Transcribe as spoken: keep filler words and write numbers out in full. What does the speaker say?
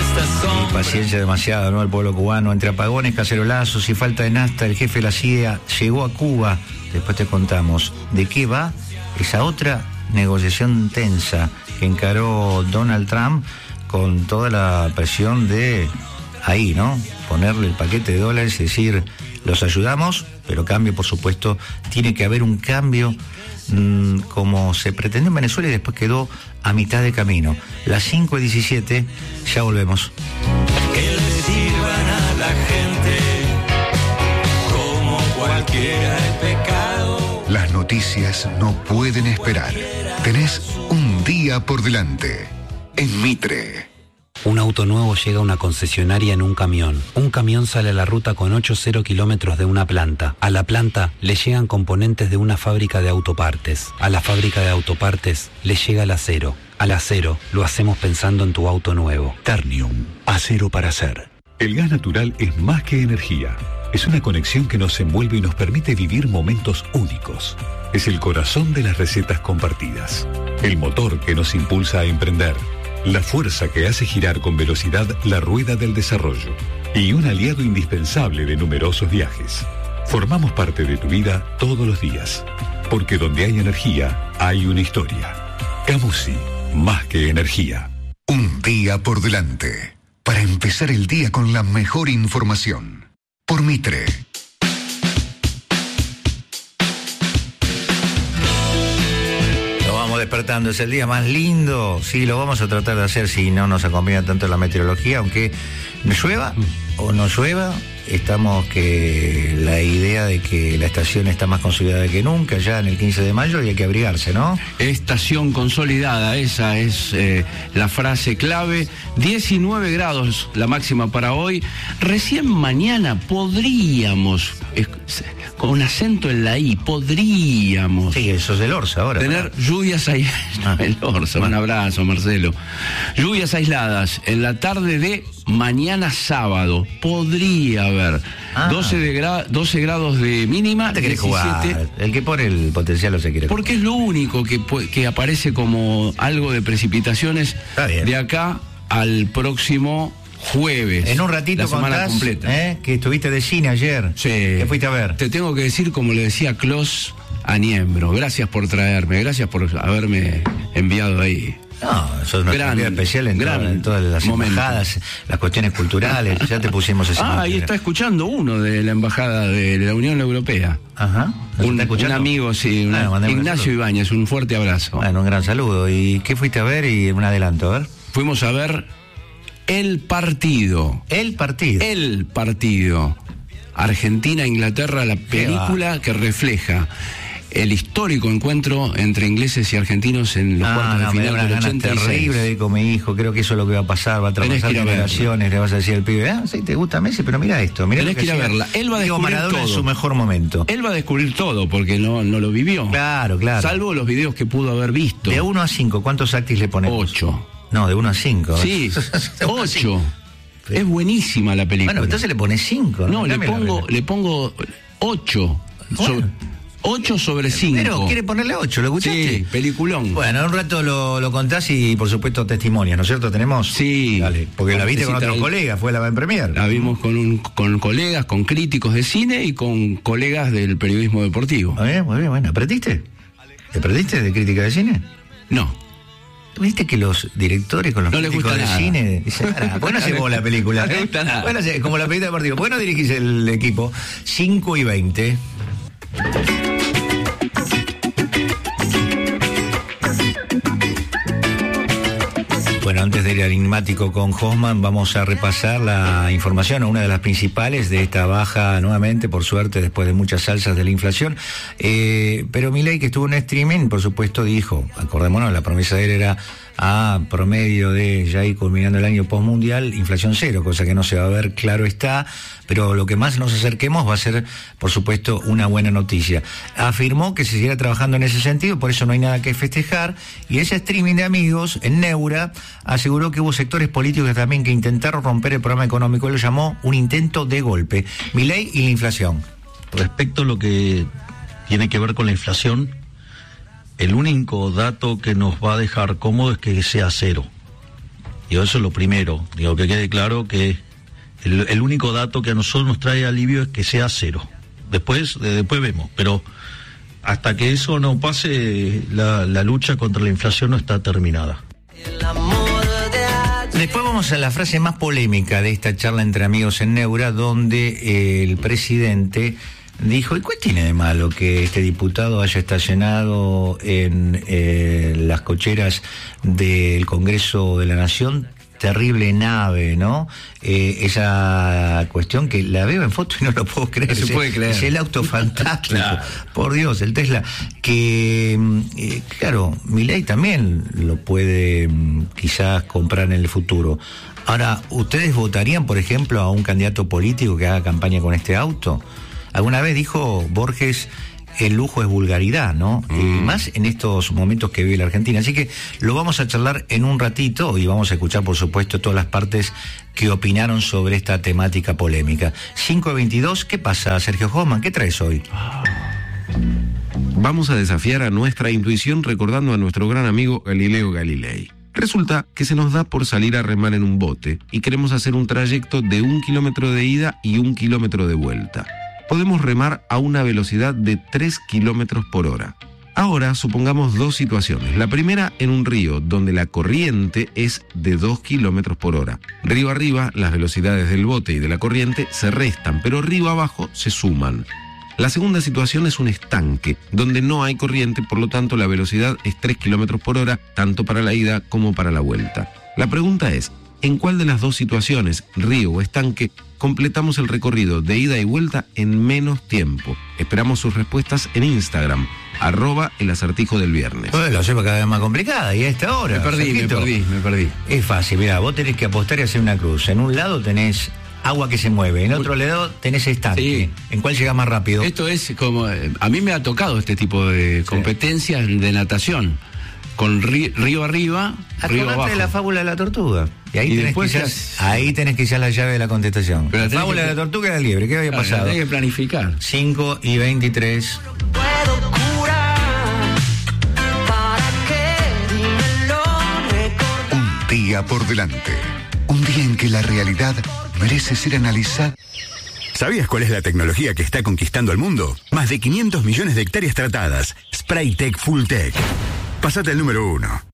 Y paciencia demasiado, ¿no? El pueblo cubano, entre apagones, cacerolazos y falta de nafta, el jefe de la C I A llegó a Cuba. Después te contamos de qué va esa otra negociación tensa que encaró Donald Trump con toda la presión de ahí, ¿no? Ponerle el paquete de dólares y decir, los ayudamos, pero cambio, por supuesto, tiene que haber un cambio mmm, como se pretendió en Venezuela y después quedó a mitad de camino. Las cinco y diecisiete, ya volvemos. Que le sirvan a la gente como cualquiera el pecado. Las noticias no pueden esperar. Tenés un día por delante. En Mitre. Un auto nuevo llega a una concesionaria en un camión. Un camión sale a la ruta con ocho cero kilómetros de una planta. A la planta le llegan componentes de una fábrica de autopartes. A la fábrica de autopartes le llega el acero. Al acero lo hacemos pensando en tu auto nuevo. Ternium, acero para hacer. El gas natural es más que energía. Es una conexión que nos envuelve y nos permite vivir momentos únicos. Es el corazón de las recetas compartidas. El motor que nos impulsa a emprender. La fuerza que hace girar con velocidad la rueda del desarrollo. Y un aliado indispensable de numerosos viajes. Formamos parte de tu vida todos los días. Porque donde hay energía, hay una historia. Camusi, más que energía. Un día por delante. Para empezar el día con la mejor información. Por Mitre. Despertando, es el día más lindo. Sí, lo vamos a tratar de hacer si no nos acompaña tanto la meteorología, aunque llueva o no llueva, estamos que la idea de que la estación está más consolidada que nunca, ya en el quince de mayo, y hay que abrigarse, ¿no? Estación consolidada, esa es eh, la frase clave. diecinueve grados la máxima para hoy. Recién mañana podríamos, eh, con acento en la I, podríamos. Sí, eso es del Orsa ahora. Tener ¿verdad? lluvias aisladas. Ah. El Orsa, ah. Un abrazo, Marcelo. Lluvias aisladas en la tarde de mañana sábado. Podría haber ah. doce, de gra- doce grados de mínima. Te querés jugar. El que pone el potencial no se quiere Porque jugar. Es lo único que, que aparece como algo de precipitaciones de acá al próximo jueves. En un ratito la semana contás, completa. ¿eh? Que estuviste de cine ayer. Sí. ¿Qué fuiste a ver? Te tengo que decir, como le decía Clos a Niembro, gracias por traerme, gracias por haberme enviado ahí. No, eso es una actividad especial en, gran toda, en todas las momento. embajadas, las cuestiones culturales, ya te pusimos ese Ah, ahí está escuchando uno de la embajada de la Unión Europea. Ajá. Un, un amigo, sí, una, ah, Ignacio Ibáñez, un fuerte abrazo. Bueno, un gran saludo. ¿Y qué fuiste a ver? Y un adelanto, a ver. Fuimos a ver El Partido. El Partido. El Partido. Argentina-Inglaterra, la película que refleja el histórico encuentro entre ingleses y argentinos en los ah, cuartos no, de final del ochenta y seis. Terrible de ir con mi hijo, creo que eso es lo que va a pasar, va a traspasar generaciones, le vas a decir al pibe, ah, sí, te gusta Messi, pero mira esto, mira Tenés lo que, que ir a verla. Él va a descubrir Maradona todo. En su mejor momento. Él va a descubrir todo, porque no, no lo vivió. Claro, claro. Salvo los videos que pudo haber visto. De uno a cinco, ¿cuántos actis le ponemos? Ocho. No, de uno a cinco. Sí, ocho. Es buenísima la película. Bueno, entonces le pones cinco. No, no le pongo, le pongo ocho. Bueno. So, ocho sobre cinco. Pero quiere ponerle ocho, ¿lo escuchaste? Sí, peliculón. Bueno, un rato lo, lo contás y por supuesto testimonios, ¿no es cierto? ¿Tenemos? Sí. Dale, porque la viste con otros el... colegas, fue la en premier. La vimos con, un, con colegas, con críticos de cine y con colegas del periodismo deportivo. Muy bien, muy bien, bueno. ¿Aprendiste? ¿Te aprendiste de crítica de cine? No. ¿Viste que los directores con los no críticos de nada. cine dicen, ah, ¿por qué no hacemos la película? No le gusta nada. Bueno, como la película deportiva. ¿Por qué no dirigís el equipo? cinco y veinte. Bueno, antes del enigmático con Hoffman, vamos a repasar la información, una de las principales de esta baja, nuevamente, por suerte, después de muchas alzas de la inflación. Eh, pero Milei, que estuvo en streaming, por supuesto, dijo, acordémonos, la promesa de él era a promedio de, ya ahí culminando el año postmundial, inflación cero, cosa que no se va a ver, claro está, pero lo que más nos acerquemos va a ser, por supuesto, una buena noticia. Afirmó que se seguirá trabajando en ese sentido, por eso no hay nada que festejar, y ese streaming de amigos en Neura aseguró que hubo sectores políticos también que intentaron romper el programa económico. Él lo llamó un intento de golpe. Milei y la inflación. Respecto a lo que tiene que ver con la inflación, el único dato que nos va a dejar cómodo es que sea cero. Digo, eso es lo primero. Digo, que quede claro que el, el único dato que a nosotros nos trae alivio es que sea cero. Después, eh, después vemos, pero hasta que eso no pase, la, la lucha contra la inflación no está terminada. Después vamos a la frase más polémica de esta charla entre amigos en Neura, donde eh, el presidente dijo, ¿y cuál tiene de malo que este diputado haya estacionado en eh, las cocheras del Congreso de la Nación? Terrible nave, ¿no? Eh, esa cuestión que la veo en foto y no lo puedo creer. No se es, puede creer. Es el auto fantástico. Claro. Por Dios, el Tesla. Que, eh, claro, Milei también lo puede mm, quizás comprar en el futuro. Ahora, ¿ustedes votarían, por ejemplo, a un candidato político que haga campaña con este auto? Alguna vez dijo Borges, el lujo es vulgaridad, ¿no? Mm. Y más en estos momentos que vive la Argentina. Así que lo vamos a charlar en un ratito y vamos a escuchar, por supuesto, todas las partes que opinaron sobre esta temática polémica. cinco veintidós, ¿qué pasa, Sergio Hoffman? ¿Qué traes hoy? Vamos a desafiar a nuestra intuición recordando a nuestro gran amigo Galileo Galilei. Resulta que se nos da por salir a remar en un bote y queremos hacer un trayecto de un kilómetro de ida y un kilómetro de vuelta. Podemos remar a una velocidad de tres kilómetros por hora. Ahora supongamos dos situaciones. La primera en un río donde la corriente es de dos kilómetros por hora. Río arriba, las velocidades del bote y de la corriente se restan, pero río abajo se suman. La segunda situación es un estanque, donde no hay corriente, por lo tanto la velocidad es tres kilómetros por hora, tanto para la ida como para la vuelta. La pregunta es, ¿en cuál de las dos situaciones, río o estanque, completamos el recorrido de ida y vuelta en menos tiempo? Esperamos sus respuestas en Instagram, arroba el acertijo del viernes. Bueno, lo hacemos cada vez más complicada y a esta hora. Me perdí, Sergito, me perdí, me perdí. Es fácil, mira, vos tenés que apostar y hacer una cruz. En un lado tenés agua que se mueve, en otro lado tenés estanque. Sí. ¿En cuál llegás más rápido? Esto es como, eh, a mí me ha tocado este tipo de competencias de natación. Con río, río arriba, río Acordate abajo. de la fábula de la tortuga. Y ahí, Y tenés, después quizás, es- ahí tenés quizás la llave de la contestación. Pero La tenés fábula que- de la tortuga y la liebre, ¿qué había Claro, pasado? Hay que planificar. cinco y veintitrés. Puedo curar, ¿para qué? Dímelo, recordar. Un día por delante. Un día en que la realidad merece ser analizada. ¿Sabías cuál es la tecnología que está conquistando al mundo? Más de quinientos millones de hectáreas tratadas. Spraytec Full Tech. Pásate al número uno.